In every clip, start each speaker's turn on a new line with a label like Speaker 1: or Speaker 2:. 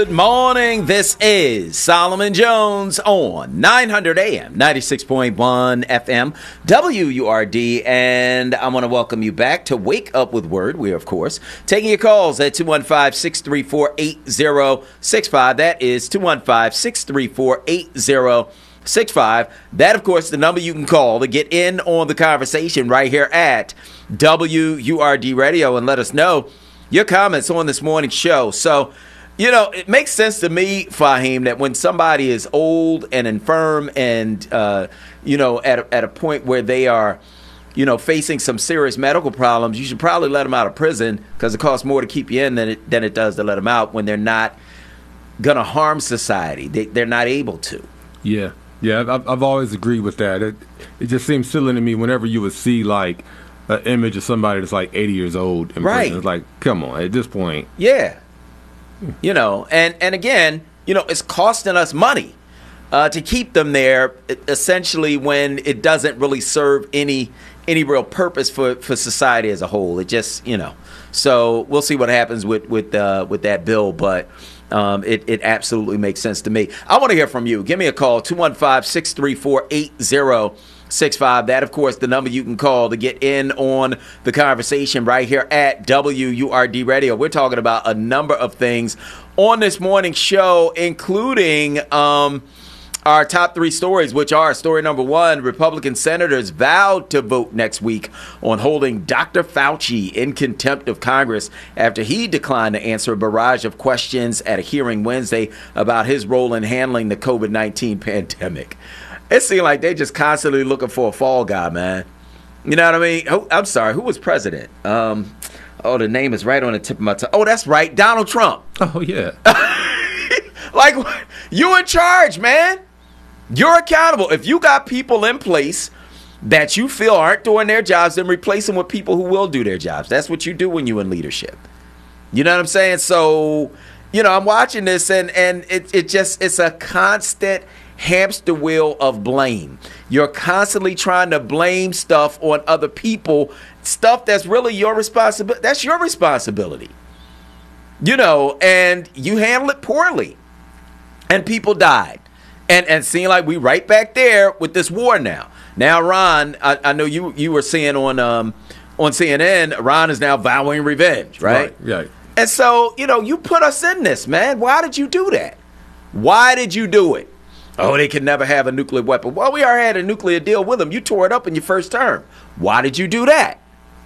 Speaker 1: Good morning. This is Solomon Jones on 900 AM, 96.1 FM, WURD, and I want to welcome you back to Wake Up with Word. We are, of course, taking your calls at 215-634-8065. That is 215-634-8065. That, of course, the number you can call to get in on the conversation right here at WURD Radio and let us know your comments on this morning's show. So, you know, it makes sense to me, Fahim, that when somebody is old and infirm and, at a point where they are, facing some serious medical problems, you should probably let them out of prison because it costs more to keep you in than it does to let them out when they're not going to harm society. They're not able to.
Speaker 2: Yeah, I've always agreed with that. It just seems silly to me whenever you would see, like, an image of somebody that's, like, 80 years old in prison. It's like, come on, at this point.
Speaker 1: Yeah. And again, it's costing us money to keep them there, essentially, when it doesn't really serve any real purpose for society as a whole. It just, so we'll see what happens with that bill, but it absolutely makes sense to me. I want to hear from you. Give me a call, 215-634-8065. That, of course, the number you can call to get in on the conversation right here at WURD Radio. We're talking about a number of things on this morning's show, including our top three stories, which are story number one: Republican senators vowed to vote next week on holding Dr. Fauci in contempt of Congress after he declined to answer a barrage of questions at a hearing Wednesday about his role in handling the COVID-19 pandemic. It seemed like they just constantly looking for a fall guy, man. You know what I mean? Oh, I'm sorry. Who was president? The name is right on the tip of my tongue. Oh, that's right. Donald Trump.
Speaker 2: Oh, yeah.
Speaker 1: Like, you in charge, man. You're accountable. If you got people in place that you feel aren't doing their jobs, then replace them with people who will do their jobs. That's what you do when you're in leadership. You know what I'm saying? So, I'm watching this, and it's a constant hamster wheel of blame. You're constantly trying to blame stuff on other people, stuff that's really your responsibility. That's your responsibility. And you handle it poorly. And people died. And seeing like we right back there with this war now. Now, Iran, I know you were seeing on CNN, Iran is now vowing revenge, right?
Speaker 2: Right.
Speaker 1: And so, you put us in this, man. Why did you do that? Why did you do it? Oh, they can never have a nuclear weapon. Well, we already had a nuclear deal with them. You tore it up in your first term. Why did you do that?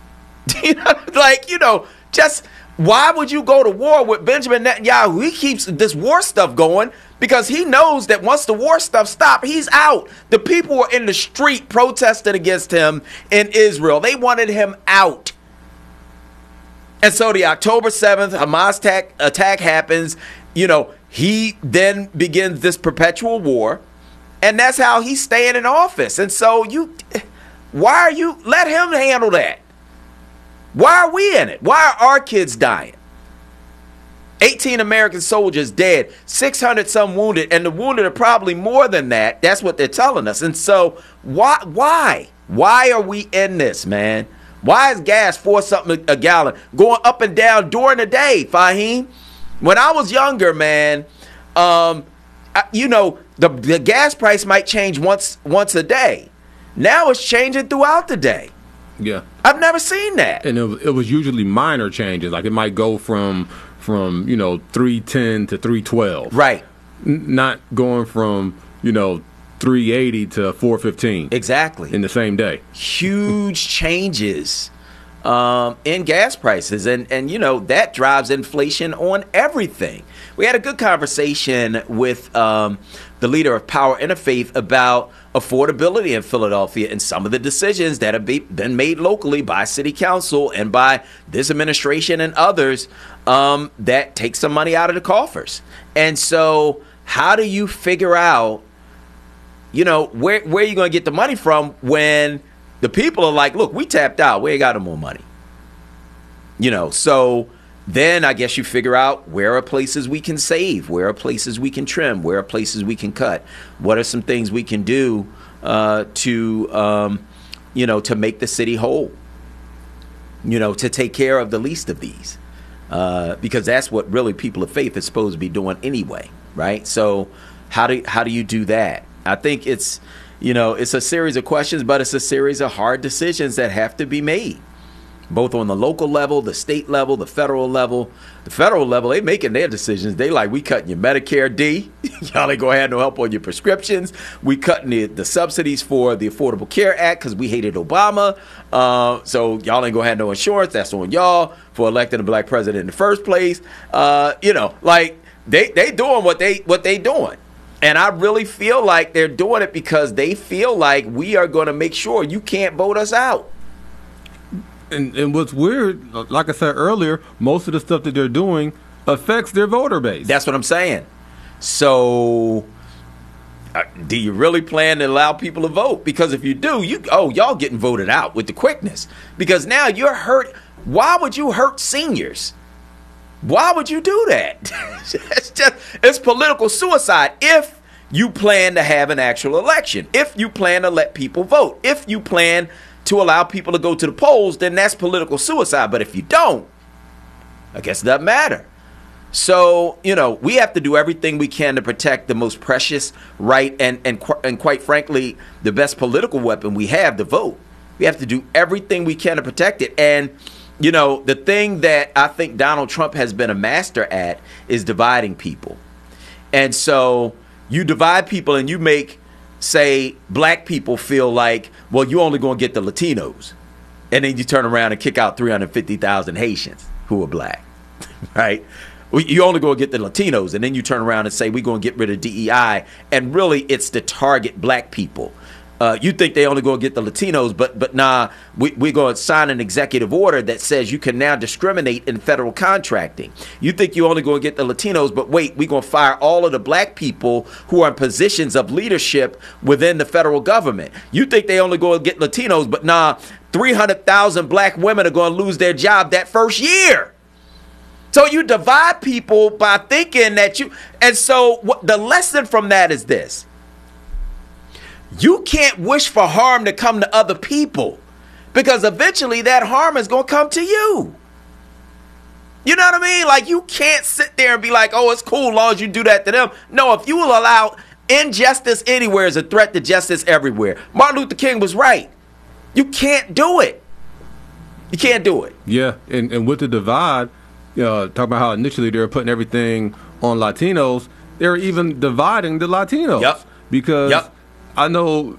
Speaker 1: Just why would you go to war with Benjamin Netanyahu? He keeps this war stuff going because he knows that once the war stuff stops, he's out. The people were in the street protesting against him in Israel. They wanted him out. And so the October 7th Hamas attack happens. He then begins this perpetual war, and that's how he's staying in office. And so let him handle that? Why are we in it? Why are our kids dying? 18 American soldiers dead, 600 some wounded, and the wounded are probably more than that. That's what they're telling us. And so why are we in this, man? Why is gas $4 a gallon going up and down during the day, Fahim? When I was younger, man, the gas price might change once a day. Now it's changing throughout the day.
Speaker 2: Yeah.
Speaker 1: I've never seen that.
Speaker 2: And it was usually minor changes. Like it might go from 310 to 312.
Speaker 1: Right.
Speaker 2: Not going from, 380 to 415.
Speaker 1: Exactly.
Speaker 2: In the same day.
Speaker 1: Huge changes in gas prices. And that drives inflation on everything. We had a good conversation with the leader of Power Interfaith about affordability in Philadelphia and some of the decisions that have been made locally by city council and by this administration and others that take some money out of the coffers. And so how do you figure out, where are you going to get the money from when the people are like, look, we tapped out. We ain't got no more money. So then I guess you figure out where are places we can save, where are places we can trim, where are places we can cut. What are some things we can do to make the city whole, to take care of the least of these. because that's what really people of faith is supposed to be doing anyway, right? So how do you do that? I think it's a series of questions, but it's a series of hard decisions that have to be made, both on the local level, the state level, the federal level. The federal level, they making their decisions. They like, we cutting your Medicare D. Y'all ain't going to have no help on your prescriptions. We cutting the subsidies for the Affordable Care Act because we hated Obama. So y'all ain't going to have no insurance. That's on y'all for electing a black president in the first place. Like they doing what they doing. And I really feel like they're doing it because they feel like we are going to make sure you can't vote us out.
Speaker 2: And what's weird, like I said earlier, most of the stuff that they're doing affects their voter base.
Speaker 1: That's what I'm saying. So, do you really plan to allow people to vote? Because if you do, y'all getting voted out with the quickness. Because now you're hurt. Why would you hurt seniors? Why would you do that? It's political suicide if you plan to have an actual election. If you plan to let people vote. If you plan to allow people to go to the polls, then that's political suicide. But if you don't, I guess it doesn't matter. So, we have to do everything we can to protect the most precious right and quite frankly, the best political weapon we have, the vote. We have to do everything we can to protect it. And, the thing that I think Donald Trump has been a master at is dividing people. And so you divide people and you make, say, black people feel like, well, you only going to get the Latinos. And then you turn around and kick out 350,000 Haitians who are black, right? You only going to get the Latinos. And then you turn around and say, we're going to get rid of DEI. And really, it's to target black people. You think they only going to get the Latinos, but nah, we're going to sign an executive order that says you can now discriminate in federal contracting. You think you only going to get the Latinos, but wait, we're going to fire all of the black people who are in positions of leadership within the federal government. You think they only going to get Latinos, but nah, 300,000 black women are going to lose their job that first year. So you divide people by thinking that and so the lesson from that is this. You can't wish for harm to come to other people because eventually that harm is going to come to you. You know what I mean? Like, you can't sit there and be like, oh, it's cool as long as you do that to them. No, if you will allow injustice anywhere is a threat to justice everywhere. Martin Luther King was right. You can't do it. You can't do it.
Speaker 2: Yeah, and with the divide, talking about how initially they were putting everything on Latinos, they're even dividing the Latinos.
Speaker 1: Yep.
Speaker 2: Because I know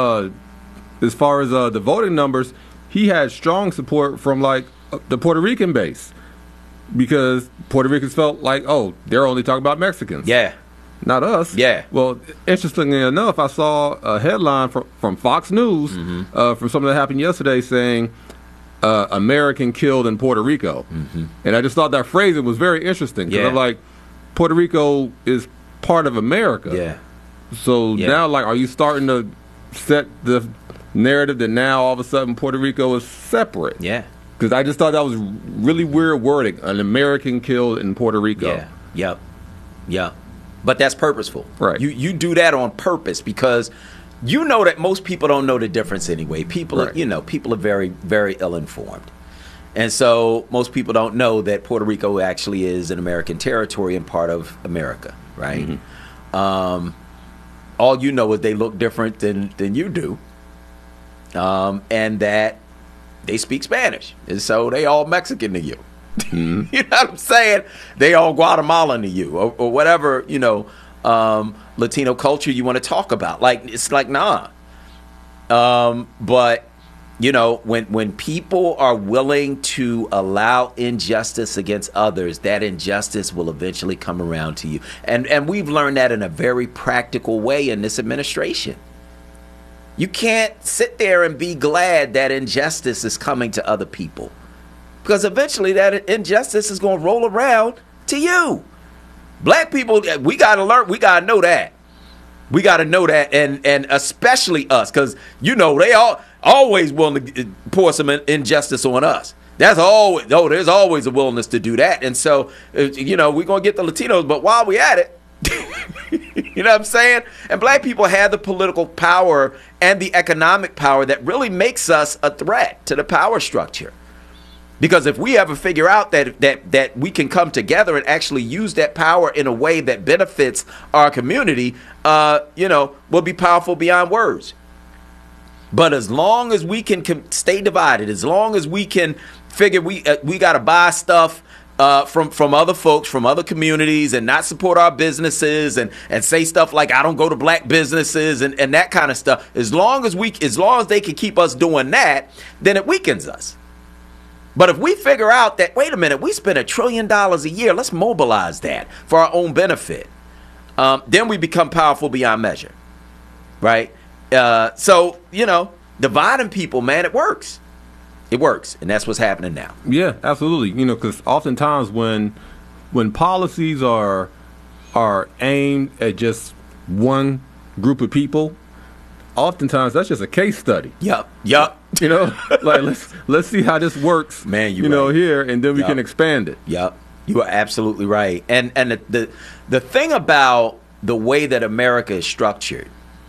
Speaker 2: as far as the voting numbers, he had strong support from like the Puerto Rican base because Puerto Ricans felt like, oh, they're only talking about Mexicans.
Speaker 1: Yeah.
Speaker 2: Not us.
Speaker 1: Yeah.
Speaker 2: Well, interestingly enough, I saw a headline from Fox News from something that happened yesterday saying American killed in Puerto Rico. Mm-hmm. And I just thought that phrasing was very interesting because I'm like, Puerto Rico is part of America.
Speaker 1: Yeah.
Speaker 2: So now, like, are you starting to set the narrative that now all of a sudden Puerto Rico is separate?
Speaker 1: Yeah.
Speaker 2: Because I just thought that was really weird wording. An American killed in Puerto Rico.
Speaker 1: Yeah. Yep. But that's purposeful.
Speaker 2: Right.
Speaker 1: You do that on purpose because you know that most people don't know the difference anyway. People are, people are very, very ill-informed. And so most people don't know that Puerto Rico actually is an American territory and part of America, right? Mm-hmm. All you know is they look different than you do, and that they speak Spanish. And so they all Mexican to you. Mm-hmm. You know what I'm saying? They all Guatemalan to you or whatever, Latino culture you want to talk about. Like, it's like, nah. But, when people are willing to allow injustice against others, that injustice will eventually come around to you. And we've learned that in a very practical way in this administration. You can't sit there and be glad that injustice is coming to other people. Because eventually that injustice is going to roll around to you. Black people, we got to learn, we got to know that. We got to know that, and especially us, because, they always willing to pour some injustice on us. There's always a willingness to do that. And so, we're going to get the Latinos, but while we at it, you know what I'm saying? And black people have the political power and the economic power that really makes us a threat to the power structure. Because if we ever figure out that we can come together and actually use that power in a way that benefits our community, we'll be powerful beyond words. But as long as we can stay divided, as long as we can figure we got to buy stuff from other folks, from other communities, and not support our businesses and say stuff like I don't go to black businesses and that kind of stuff. As long as they can keep us doing that, then it weakens us. But if we figure out that, wait a minute, we spend $1 trillion a year, let's mobilize that for our own benefit, then we become powerful beyond measure, right? So, dividing people, man, it works. It works, and that's what's happening now.
Speaker 2: Yeah, absolutely. Because oftentimes when policies are aimed at just one group of people, oftentimes that's just a case study.
Speaker 1: Yep.
Speaker 2: Like let's see how this works,
Speaker 1: man.
Speaker 2: Right. Here, and then we can expand it.
Speaker 1: Yep, you are absolutely right. And the thing about the way that America is structured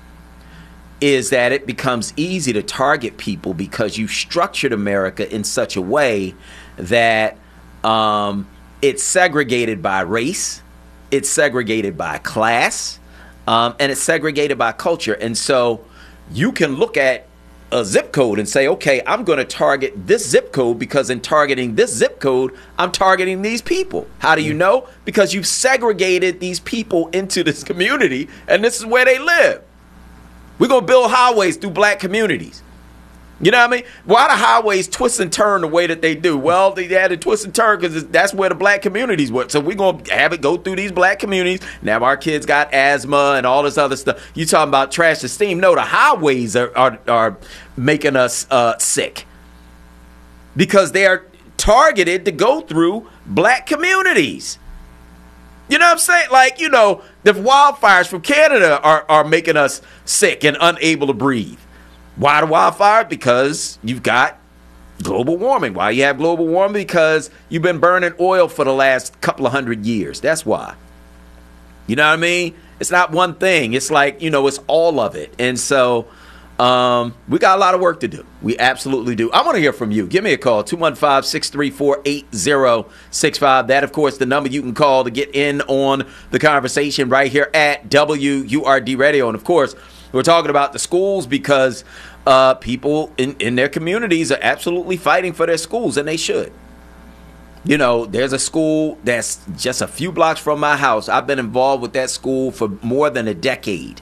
Speaker 1: is that it becomes easy to target people because you've structured America in such a way that it's segregated by race, it's segregated by class, and it's segregated by culture. And so you can look at a zip code and say, okay, I'm going to target this zip code because in targeting this zip code, I'm targeting these people. How do you know? Because you've segregated these people into this community, and this is where they live. We're going to build highways through black communities. You know what I mean? Why the highways twist and turn the way that they do? Well, they had to twist and turn because that's where the black communities were. So we're going to have it go through these black communities. Now our kids got asthma and all this other stuff. You talking about trash and steam. No, the highways are making us sick because they are targeted to go through black communities. You know what I'm saying? Like, the wildfires from Canada are making us sick and unable to breathe. Why the wildfire? Because you've got global warming. Why you have global warming? Because you've been burning oil for the last couple of 100 years. That's why. You know what I mean? It's not one thing. It's like, it's all of it. And so we got a lot of work to do. We absolutely do. I want to hear from you. Give me a call, 215-634-8065. That, of course, the number you can call to get in on the conversation right here at WURD Radio. And, of course, we're talking about the schools because people in their communities are absolutely fighting for their schools, and they should. There's a school that's just a few blocks from my house. I've been involved with that school for more than a decade.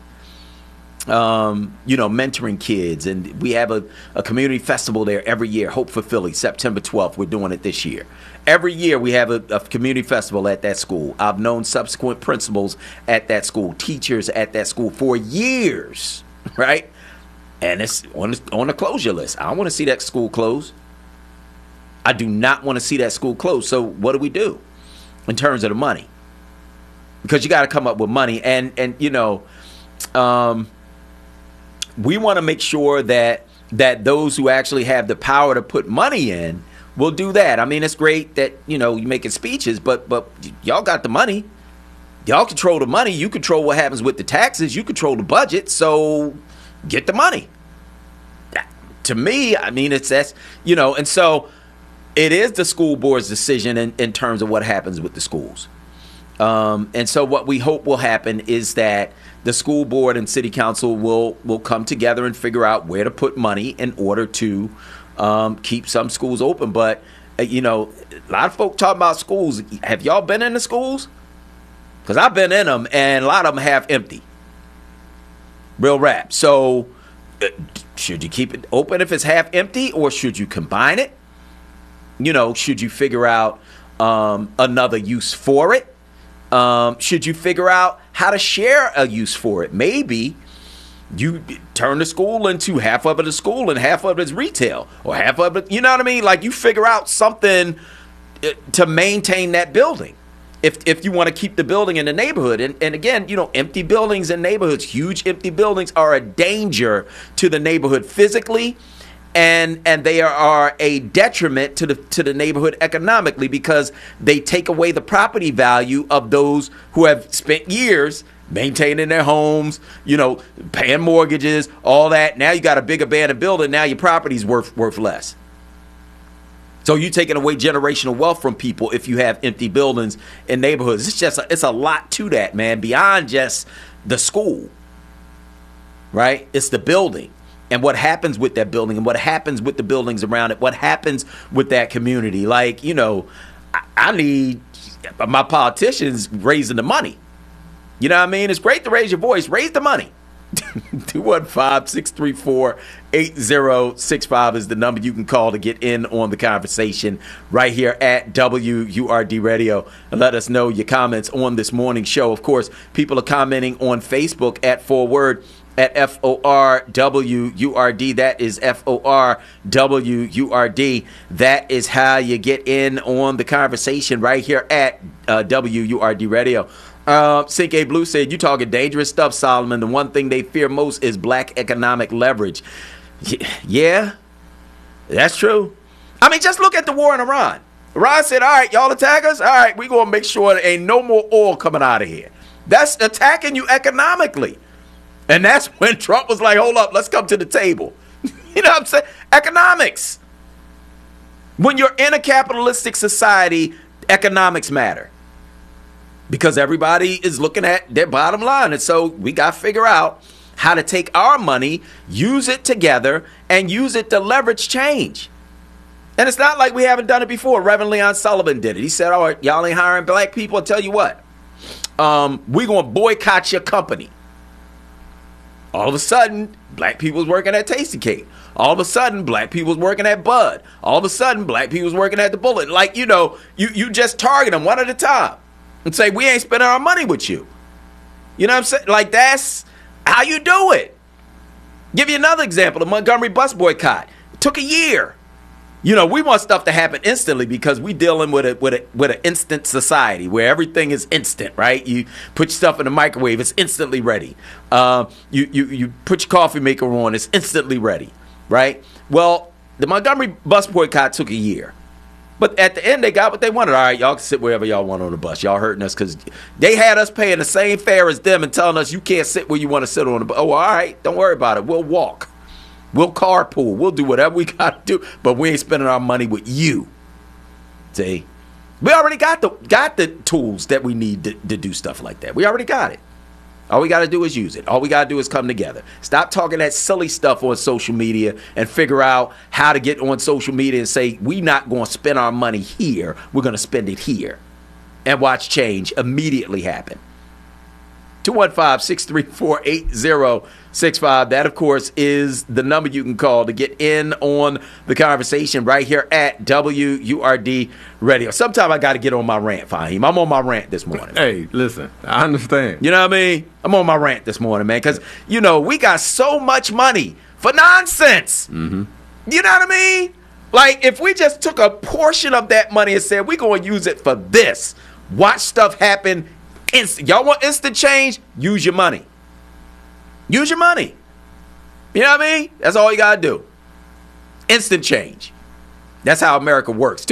Speaker 1: Mentoring kids, and we have a community festival there every year. Hope for Philly, September 12th. We're doing it this year. Every year we have a community festival at that school. I've known subsequent principals at that school, teachers at that school for years, right? And it's on the closure list. I don't want to see that school close. I do not want to see that school close. So what do we do in terms of the money? Because you got to come up with money, and we want to make sure that those who actually have the power to put money in will do that. I mean, it's great that, you're making speeches, but y'all got the money. Y'all control the money. You control what happens with the taxes. You control the budget. So get the money. To me, I mean, and so it is the school board's decision in terms of what happens with the schools. And so what we hope will happen is that the school board and city council will come together and figure out where to put money in order to keep some schools open. But, a lot of folk talk about schools. Have y'all been in the schools? Because I've been in them, and a lot of them half empty. Real rap. So should you keep it open if it's half empty, or should you combine it? Should you figure out another use for it? Should you figure out how to share a use for it? Maybe you turn the school into half of it is school and half of it is retail, or half of it, you know what I mean? Like, you figure out something to maintain that building if you want to keep the building in the neighborhood. And again, empty buildings in neighborhoods, huge empty buildings are a danger to the neighborhood physically. And they are a detriment to the neighborhood economically, because they take away the property value of those who have spent years maintaining their homes, paying mortgages, all that. Now you got a big abandoned building. Now your property's worth less. So you're taking away generational wealth from people if you have empty buildings in neighborhoods. It's a lot to that, man, beyond just the school, right? It's the building and what happens with that building and what happens with the buildings around it, what happens with that community. Like, I need my politicians raising the money. You know what I mean? It's great to raise your voice. Raise the money. 215-634-8065 is the number you can call to get in on the conversation right here at WURD Radio. And let us know your comments on this morning's show. Of course, people are commenting on Facebook at Forward at FORWURD. That is FORWURD. That is how you get in on the conversation right here at WURD Radio. Sync Blue said, you talking dangerous stuff, Solomon. The one thing they fear most is black economic leverage. Yeah, that's true. I mean, just look at the war in Iran. Iran said, all right, y'all attack us. All right, we're going to make sure there ain't no more oil coming out of here. That's attacking you economically. And that's when Trump was like, hold up, let's come to the table. You know what I'm saying? Economics. When you're in a capitalistic society, economics matter. Because everybody is looking at their bottom line. And so we got to figure out how to take our money, use it together, and use it to leverage change. And it's not like we haven't done it before. Reverend Leon Sullivan did it. He said, all right, y'all ain't hiring black people. I'll tell you what. We're going to boycott your company. All of a sudden, black people's working at Tasty Cake. All of a sudden, black people's working at Bud. All of a sudden, black people's working at the Bullet. Like, you just target them one at a time. And say, we ain't spending our money with you. You know what I'm saying? Like, that's how you do it. Give you another example. The Montgomery bus boycott. It took a year. We want stuff to happen instantly because we dealing with an instant society where everything is instant, right? You put your stuff in the microwave, it's instantly ready. You put your coffee maker on, it's instantly ready, right? Well, the Montgomery bus boycott took a year. But at the end, they got what they wanted. All right, y'all can sit wherever y'all want on the bus. Y'all hurting us because they had us paying the same fare as them and telling us you can't sit where you want to sit on the bus. Oh, all right, don't worry about it. We'll walk. We'll carpool. We'll do whatever we got to do. But we ain't spending our money with you. See? We already got the tools that we need to do stuff like that. We already got it. All we got to do is use it. All we got to do is come together. Stop talking that silly stuff on social media and figure out how to get on social media and say, we not going to spend our money here. We're going to spend it here. And watch change immediately happen. 215-634-8065. That, of course, is the number you can call to get in on the conversation right here at WURD Radio. Sometime I got to get on my rant, Fahim. I'm on my rant this morning.
Speaker 2: Hey, listen, I understand.
Speaker 1: You know what I mean? I'm on my rant this morning, man, because, we got so much money for nonsense.
Speaker 2: Mm-hmm.
Speaker 1: You know what I mean? Like, if we just took a portion of that money and said, we're going to use it for this, watch stuff happen. Y'all want instant change? Use your money. Use your money. You know what I mean? That's all you got to do. Instant change. That's how America works.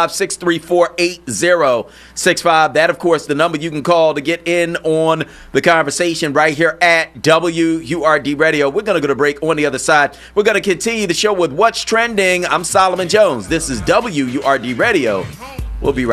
Speaker 1: 215-634-8065. That, of course, the number you can call to get in on the conversation right here at WURD Radio. We're going to go to break. On the other side, we're going to continue the show with What's Trending. I'm Solomon Jones. This is WURD Radio. We'll be right back.